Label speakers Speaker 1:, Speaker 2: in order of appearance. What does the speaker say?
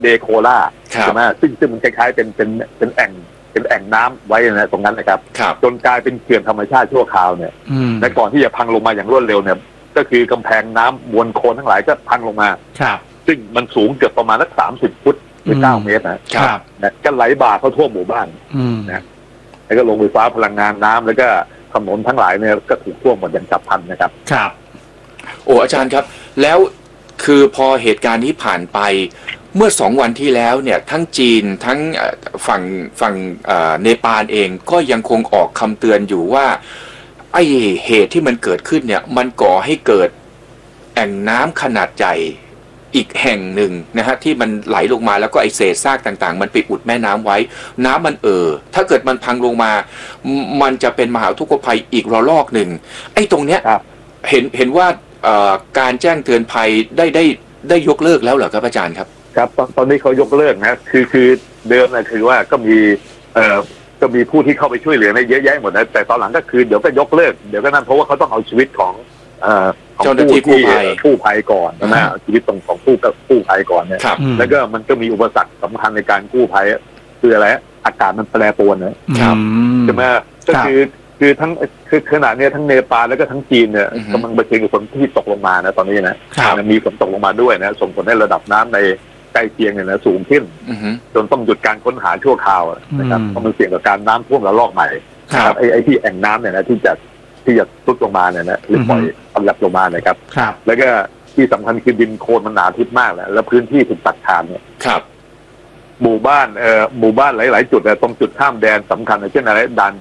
Speaker 1: เดโคล่าใช่ไหมซึ่งมันคล้ายๆเป็นแอ่งน้ำไว้นะตรงนั้นนะครับจนกลายเป็นเขื่อนธรรมชาติชั่วคราวเนี่ยและก่อนที่จะพังลงมาอย่างรวดเร็วเนี่ยก็คือกำแพงน้ำมวลโคลนทั้งหลายก็พังลงมาซึ่งมันสูงเกือบประมาณสัก30 ฟุตหรือ9 เมตรนะก็ไหลบ่าเข้าท่วมหมู่บ้านนะแล้วก็โรงไฟฟ้าพลังงานน้ำแล้วก็ถนนทั้งหลายเนี่ยก็ถูกท่วมหมดอย่างฉับพลันนะครับ
Speaker 2: โอ้อาจารย์ครับแล้วคือพอเหตุการณ์นี้ผ่านไปเมื่อ2 วันที่แล้วเนี่ยทั้งจีนทั้งฝั่งเนปาลเองก็ยังคงออกคำเตือนอยู่ว่าไอ้เหตุที่มันเกิดขึ้นเนี่ยมันก่อให้เกิดแอ่งน้ำขนาดใหญ่อีกแห่งหนึ่งนะฮะที่มันไหลลงมาแล้วก็ไอเศษซากต่างๆมันไปอุดแม่น้ำไว้น้ำมันถ้าเกิดมันพังลงมามันจะเป็นมหาอุทกภัยอีกระลอกหนึ่งไอ้ตรงเนี้ยเห็นว่าการแจ้งเตือนภัยได้ยกเลิกแล้วเหรอครับอาจารย์ครับ
Speaker 1: ครับตอนนี้เขายกเลิกนะคือเดิมนะคือว่าก็มีผู้ที่เข้าไปช่วยเหลือในเยอะแยะหมดนะแต่ตอนหลังก็คือเดี๋ยวก็ยกเลิกเดี๋ยวก็นั่นเพราะว่าเขาต้องเอาชีวิตของ
Speaker 2: เจ้าหน้าที่
Speaker 1: กู้ภัยก่อนนะชีวิตของกู้ภัยก่อนเนี่ยแล้วก็มันก็มีอุปสรรคสำคัญในการกู้ภัยคืออะไรอากาศมันแปรปรวนนะใช่ไหมก็คือทั้งคือขณะนี้ทั้งเนปาลแล้วก็ทั้งจีนเนี่ยกำลังเผชิญกับฝนที่ตกลงมานะตอนนี้นะมีฝนตกลงมาด้วยนะส่งผลให้ระดับน้ำในใกล้เคียงเนี่ยนะสูงขึ้นจนต้องหยุดการค้นหาชั่วคราวนะครับเพราะมันเสี่ยงกับการน้ำท่วมระลอกใหม่ครับไอ้ที่แอ่งน้ำเนี่ยนะที่จะซุดลงมาเนี่ยนะหรือปล่อยกำลับลงมานะครับแล้วก็ที่สำคัญคือดินโคลนมันหนาทึบมากแล้วพื้นที่ถูกตัดขาดเนี่ยหมู่บ้านหลายๆจุดตรงจุดข้ามแดนสำคัญเช่นอะไรด่าน